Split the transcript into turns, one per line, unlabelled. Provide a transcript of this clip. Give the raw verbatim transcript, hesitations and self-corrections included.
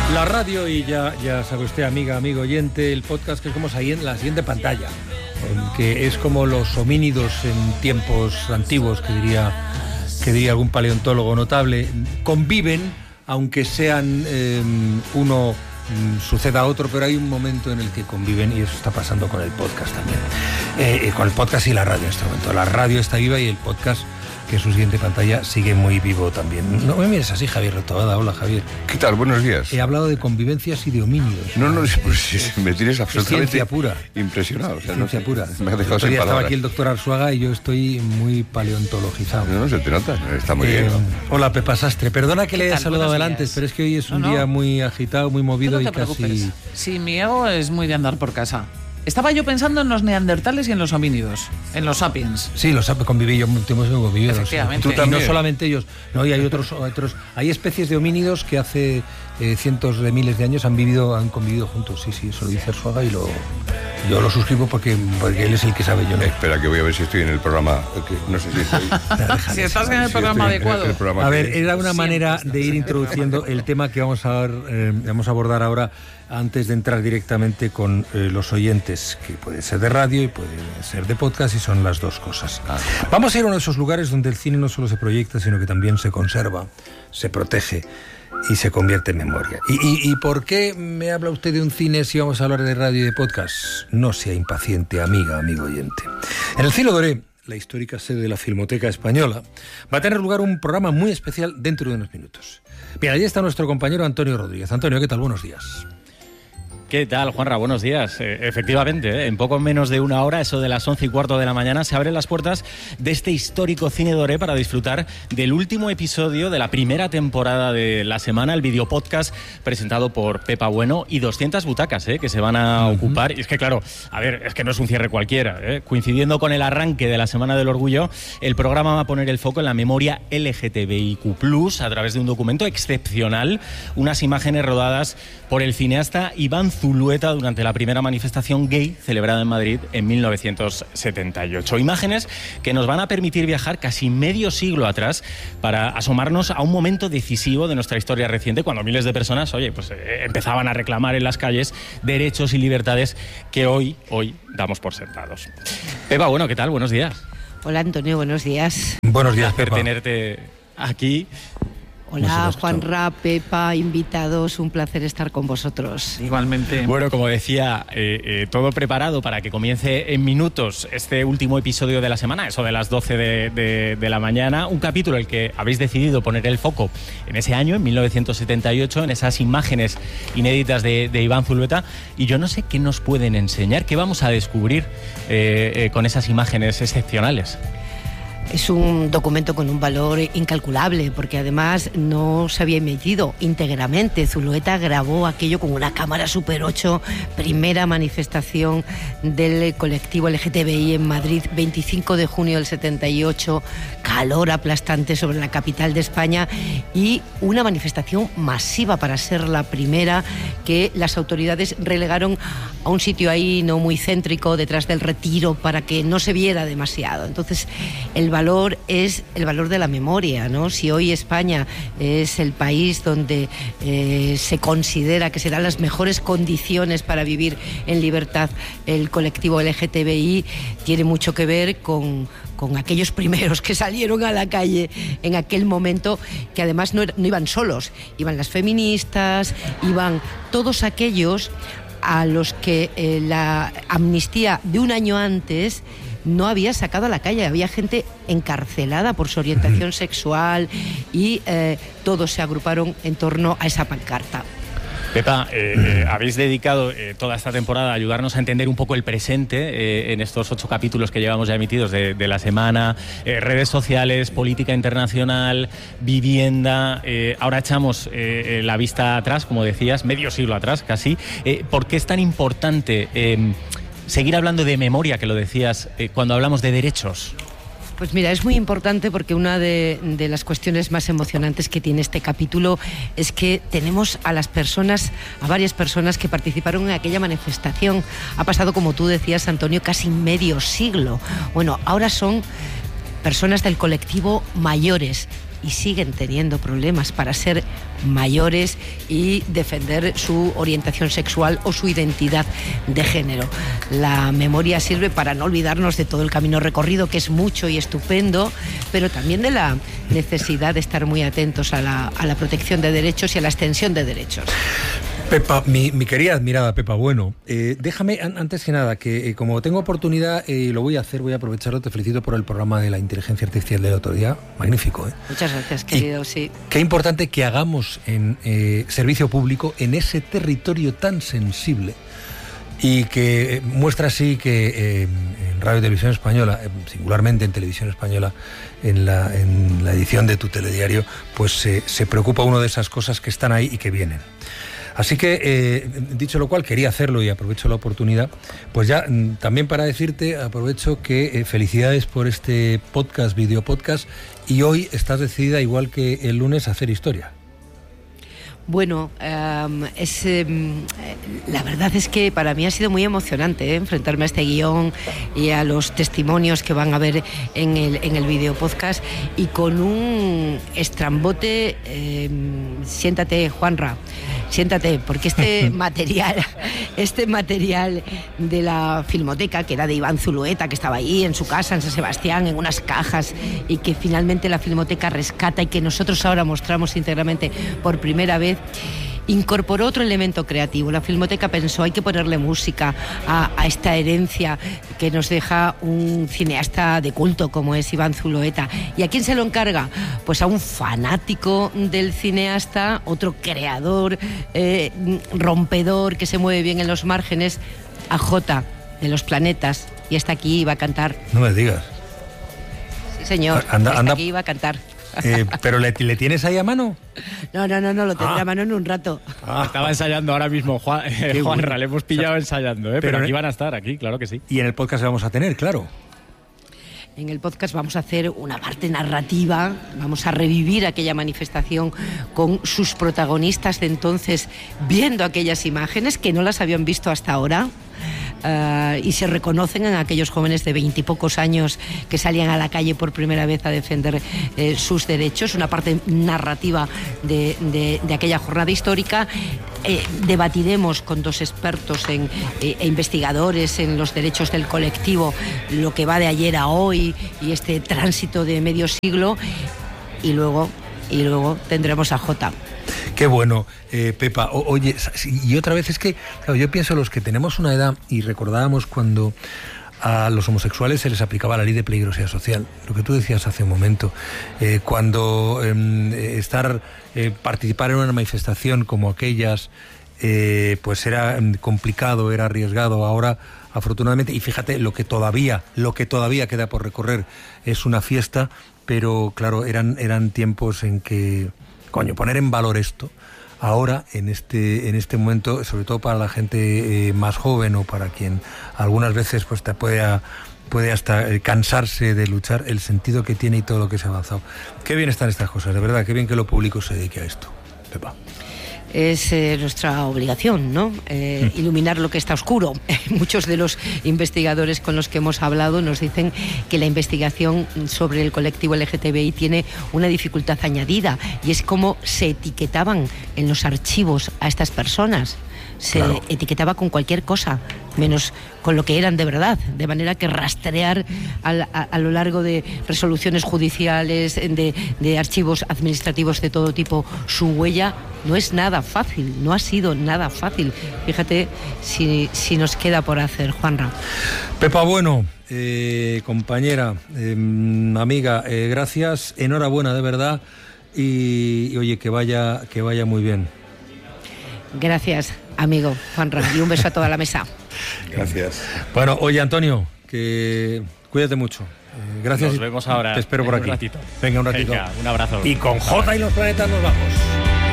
La radio y ya, ya sabe usted, amiga, amigo oyente, el podcast que es como en la siguiente pantalla, que es como los homínidos en tiempos antiguos, que diría, que diría algún paleontólogo notable, conviven, aunque sean eh, uno mm, suceda a otro, pero hay un momento en el que conviven y eso está pasando con el podcast también. Eh, con el podcast y la radio en este momento. La radio está viva y el podcast, que es su siguiente pantalla, sigue muy vivo también. No me mires así, Javier Retobada. Hola, Javier.
¿Qué tal? Buenos días.
He hablado de convivencias y de homínidos.
No, no, pues sí, me tienes absolutamente
ciencia pura.
Impresionado. O sea,
Ciencia
no,
pura.
Me ha dejado
Otro
sin
día estaba
palabras.
aquí el doctor Arzuaga y yo estoy muy paleontologizado.
No, no, se te nota, está muy
Eh,
bien.
Hola, Pepa Sastre. Perdona que le haya
tal?
saludado
Buenos
antes,
días.
pero es que hoy es un
No, no.
día muy agitado, muy movido
Tú no
y
te preocupes.
casi...
Sí, mi ego es muy de andar por casa. Estaba yo pensando en los neandertales y en los homínidos, en los sapiens.
Sí, los sapiens conviví yo mucho tiempo convivido.
Efectivamente.
Sí.
Tú
Y
también.
no solamente ellos, no, y hay otros, otros, hay especies de homínidos que hace eh, cientos de miles de años han vivido, han convivido juntos. Sí, sí, eso lo dice Arzuaga y lo, yo lo suscribo porque, porque él es el que sabe, yo no.
Espera, que voy a ver si estoy en el programa. Que no sé si estoy.
Si estás en el
si
programa
estoy en
adecuado.
el programa
A
que-
ver, era una
Siempre
manera
estás
de ir
en el
introduciendo el tema que vamos a, ver, eh, vamos a abordar ahora, antes de entrar directamente con eh, los oyentes, que puede ser de radio y puede ser de podcast, y son las dos cosas.
Ah.
Vamos a ir a uno de esos lugares donde el cine no solo se proyecta, sino que también se conserva, se protege y se convierte en memoria. ¿Y, y, y por qué me habla usted de un cine si vamos a hablar de radio y de podcast? No sea impaciente, amiga, amigo oyente. En el Cielo Doré, la histórica sede de la Filmoteca Española, va a tener lugar un programa muy especial dentro de unos minutos. Bien, allí está nuestro compañero Antonio Rodríguez. Antonio, ¿qué tal? Buenos días.
¿Qué tal, Juanra? Buenos días. Eh, efectivamente, ¿eh? en poco menos de una hora, eso de las once y cuarto de la mañana, se abren las puertas de este histórico Cine Doré para disfrutar del último episodio de la primera temporada de la semana, el videopodcast presentado por Pepa Bueno y doscientas butacas ¿eh? que se van a uh-huh. ocupar. Y es que, claro, a ver, es que no es un cierre cualquiera. ¿eh? Coincidiendo con el arranque de la Semana del Orgullo, el programa va a poner el foco en la memoria L G T B I Q plus, a través de un documento excepcional, unas imágenes rodadas por el cineasta Iván Zulueta durante la primera manifestación gay celebrada en Madrid en mil novecientos setenta y ocho. Imágenes que nos van a permitir viajar casi medio siglo atrás para asomarnos a un momento decisivo de nuestra historia reciente, cuando miles de personas, oye, pues eh, empezaban a reclamar en las calles derechos y libertades que hoy, hoy damos por sentados. Pepa, bueno, ¿qué tal? Buenos días.
Hola, Antonio, buenos días.
Buenos días,
Un placer
Pepa.
tenerte aquí.
Hola, Juanra, Pepa, invitados, un placer estar con vosotros.
Igualmente.
Bueno, como decía, eh, eh, todo preparado para que comience en minutos este último episodio de la semana, eso de las doce de, de, de la mañana, un capítulo en el que habéis decidido poner el foco en ese año, en mil novecientos setenta y ocho, en esas imágenes inéditas de, de Iván Zulueta, y yo no sé qué nos pueden enseñar, qué vamos a descubrir eh, eh, con esas imágenes excepcionales.
Es un documento con un valor incalculable, porque además no se había emitido íntegramente. Zulueta grabó aquello con una cámara Super ocho, primera manifestación del colectivo L G T B I en Madrid, veinticinco de junio del setenta y ocho, calor aplastante sobre la capital de España y una manifestación masiva para ser la primera, que las autoridades relegaron a un sitio ahí no muy céntrico, detrás del Retiro, para que no se viera demasiado. Entonces, el valor es el valor de la memoria, ¿no? Si hoy España es el país donde eh, se considera que se dan las mejores condiciones para vivir en libertad el colectivo L G T B I, tiene mucho que ver con, con aquellos primeros que salieron a la calle en aquel momento, que además no, no iban solos, iban las feministas, iban todos aquellos a los que eh, la amnistía de un año antes no había sacado a la calle. Había gente encarcelada por su orientación sexual y eh, todos se agruparon en torno a esa pancarta.
Pepa, eh, eh, habéis dedicado eh, toda esta temporada a ayudarnos a entender un poco el presente eh, en estos ocho capítulos que llevamos ya emitidos de, de la semana, eh, redes sociales, política internacional, vivienda. Eh, ahora echamos eh, la vista atrás, como decías, medio siglo atrás casi. Eh, ¿Por qué es tan importante eh, seguir hablando de memoria, que lo decías, eh, cuando hablamos de derechos?
Pues mira, es muy importante porque una de, de las cuestiones más emocionantes que tiene este capítulo es que tenemos a las personas, a varias personas que participaron en aquella manifestación. Ha pasado, como tú decías, Antonio, casi medio siglo. Bueno, ahora son personas del colectivo mayores, y siguen teniendo problemas para ser mayores y defender su orientación sexual o su identidad de género. La memoria sirve para no olvidarnos de todo el camino recorrido, que es mucho y estupendo, pero también de la necesidad de estar muy atentos a la, a la protección de derechos y a la extensión de derechos.
Pepa, mi, mi querida admirada Pepa Bueno, eh, déjame an- antes que nada que eh, como tengo oportunidad y eh, lo voy a hacer, voy a aprovecharlo, te felicito por el programa de la inteligencia artificial del otro día, magnífico, ¿eh?
Muchas gracias, querido, y sí.
Qué importante que hagamos en eh, servicio público en ese territorio tan sensible y que eh, muestra así que eh, en Radio y Televisión Española, eh, singularmente en Televisión Española, en la, en la edición de tu telediario, pues eh, se preocupa uno de esas cosas que están ahí y que vienen. Así que, eh, dicho lo cual, quería hacerlo y aprovecho la oportunidad, pues ya también para decirte, aprovecho que eh, felicidades por este podcast, video podcast, y hoy estás decidida, igual que el lunes, a hacer historia.
Bueno, um, es, um, la verdad es que para mí ha sido muy emocionante ¿eh? enfrentarme a este guión y a los testimonios que van a ver en el, en el video podcast, y con un estrambote. Eh, siéntate, Juanra, siéntate, porque este material, este material de la Filmoteca, que era de Iván Zulueta, que estaba ahí en su casa en San Sebastián, en unas cajas, y que finalmente la Filmoteca rescata y que nosotros ahora mostramos íntegramente por primera vez, incorporó otro elemento creativo. La Filmoteca pensó, hay que ponerle música a, a esta herencia que nos deja un cineasta de culto como es Iván Zulueta. ¿Y a quién se lo encarga? Pues a un fanático del cineasta, otro creador, eh, rompedor, que se mueve bien en los márgenes, a Jota, de Los Planetas, y hasta aquí iba a cantar.
No me digas.
Sí, señor,
anda,
hasta
anda.
aquí iba a cantar.
Eh, ¿Pero le, le tienes ahí a mano?
No, no, no, no, lo tendré
Ah.
a mano en un rato.
Ah, estaba ensayando ahora mismo, Juan, eh, Juanra,
bueno.
le hemos pillado
O sea,
ensayando, ¿eh?
pero
pero
en-
aquí van a estar, aquí, claro que sí.
Y en el podcast le vamos a tener, claro.
En el podcast vamos a hacer una parte narrativa, vamos a revivir aquella manifestación con sus protagonistas de entonces, viendo aquellas imágenes que no las habían visto hasta ahora. Uh, y se reconocen en aquellos jóvenes de veintipocos años que salían a la calle por primera vez a defender eh, sus derechos, una parte narrativa de, de, de aquella jornada histórica. Eh, debatiremos con dos expertos en, eh, e investigadores en los derechos del colectivo lo que va de ayer a hoy y este tránsito de medio siglo, y luego, y luego tendremos a Jota.
Qué bueno, eh, Pepa. O, oye, y otra vez es que, claro, yo pienso los que tenemos una edad y recordábamos cuando a los homosexuales se les aplicaba la ley de peligrosidad social, lo que tú decías hace un momento, eh, cuando eh, estar, eh, participar en una manifestación como aquellas, eh, pues era complicado, era arriesgado. Ahora, afortunadamente, y fíjate, lo que todavía, lo que todavía queda por recorrer es una fiesta, pero claro, eran, eran tiempos en que, coño, poner en valor esto ahora, en este en este momento, sobre todo para la gente eh, más joven, o para quien algunas veces pues te puede, a, puede hasta eh, cansarse de luchar, el sentido que tiene y todo lo que se ha avanzado. Qué bien están estas cosas, de verdad, qué bien que lo público se dedique a esto, Pepa.
Es eh, nuestra obligación, ¿no? Eh, iluminar lo que está oscuro. Muchos de los investigadores con los que hemos hablado nos dicen que la investigación sobre el colectivo L G T B I tiene una dificultad añadida, y es cómo se etiquetaban en los archivos a estas personas. Se
Claro.
etiquetaba con cualquier cosa, menos con lo que eran de verdad, de manera que rastrear al, a, a lo largo de resoluciones judiciales, de, de archivos administrativos de todo tipo, su huella no es nada fácil, no ha sido nada fácil. Fíjate si, si nos queda por hacer, Juanra.
Pepa Bueno, eh, compañera, eh, amiga, eh, gracias, enhorabuena de verdad, y, y oye, que vaya, que vaya muy bien.
Gracias, amigo Juanra, y un beso a toda la mesa.
Gracias.
Bueno, oye, Antonio, que cuídate mucho. Eh, gracias.
Nos vemos ahora.
Te espero por
en un
aquí.
ratito.
Venga, un ratito.
Venga, un abrazo.
Y con Jota y Los Planetas nos vamos.